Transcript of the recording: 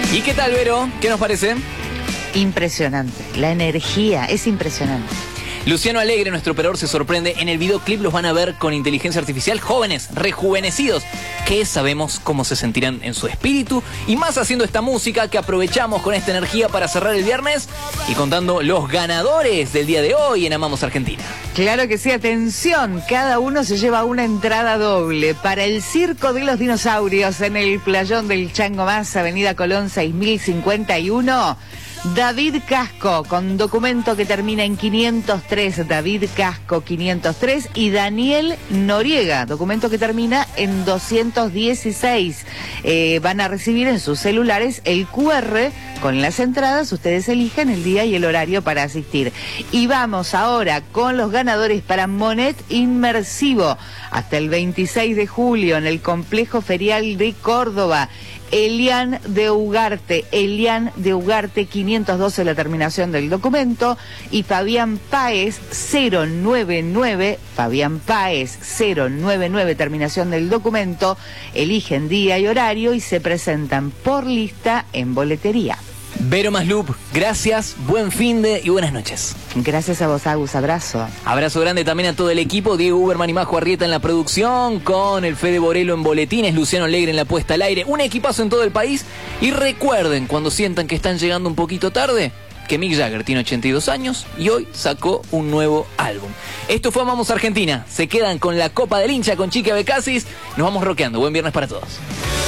¿Y qué tal, Vero? ¿Qué nos parece? Impresionante, la energía es impresionante. Luciano Alegre, nuestro operador, se sorprende. En el videoclip los van a ver con inteligencia artificial, jóvenes, rejuvenecidos, que sabemos cómo se sentirán en su espíritu. Y más haciendo esta música que aprovechamos con esta energía para cerrar el viernes y contando los ganadores del día de hoy en Amamos Argentina. Claro que sí, atención, cada uno se lleva una entrada doble para el Circo de los Dinosaurios en el Playón del Chango Más, Avenida Colón 6051. David Casco, con documento que termina en 503, David Casco 503, y Daniel Noriega, documento que termina en 216. Van a recibir en sus celulares el QR con las entradas, ustedes eligen el día y el horario para asistir. Y vamos ahora con los ganadores para Monet Inmersivo, hasta el 26 de julio en el Complejo Ferial de Córdoba. Elian de Ugarte 512 la terminación del documento, y Fabián Páez 099 terminación del documento. Eligen día y horario y se presentan por lista en boletería. Vero Maslup, gracias, buen finde y buenas noches. Gracias a vos, Agus, abrazo. Abrazo grande también a todo el equipo, Diego Uberman y Majo Arrieta en la producción, con el Fede Borelo en boletines, Luciano Alegre en la puesta al aire, un equipazo en todo el país. Y recuerden, cuando sientan que están llegando un poquito tarde, que Mick Jagger tiene 82 años y hoy sacó un nuevo álbum. Esto fue Amamos Argentina, se quedan con la Copa del Hincha con Chiqui Abecasis, nos vamos rockeando, buen viernes para todos.